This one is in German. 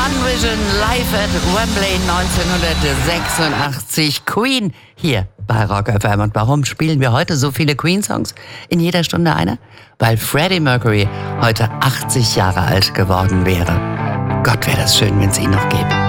One Vision live at Wembley 1986. Queen hier bei Rock FM. Und warum spielen wir heute so viele Queen-Songs? In jeder Stunde eine? Weil Freddie Mercury heute 80 Jahre alt geworden wäre. Gott, wäre das schön, wenn es ihn noch gäbe.